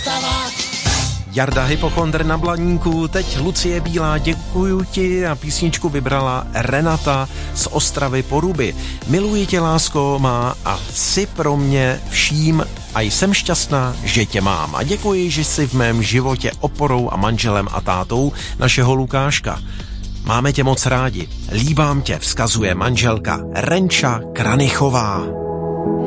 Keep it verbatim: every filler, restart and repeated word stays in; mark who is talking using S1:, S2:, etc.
S1: postava.
S2: Jarda Hypochondr na Blaníku, teď Lucie Bílá, děkuju ti, a písničku vybrala Renata z Ostravy Poruby. Miluji tě, lásko má, a jsi pro mě vším a jsem šťastná, že tě mám. A děkuji, že jsi v mém životě oporou a manželem a tátou našeho Lukáška. Máme tě moc rádi. Líbám tě, vzkazuje manželka Renča Kranichová.